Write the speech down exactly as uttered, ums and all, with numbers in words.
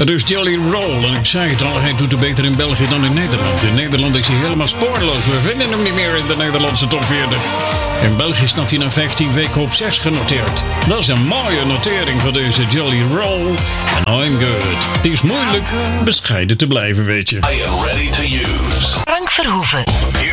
Dus Jelly Roll, en ik zei het al, hij doet het beter in België dan in Nederland. In Nederland is hij helemaal spoorloos. We vinden hem niet meer in de Nederlandse top veertig. In België staat hij na vijftien weken op zes genoteerd. Dat is een mooie notering voor deze Jelly Roll. En I'm good. Het is moeilijk bescheiden te blijven, weet je. I am ready to use. Frank Verhoeven.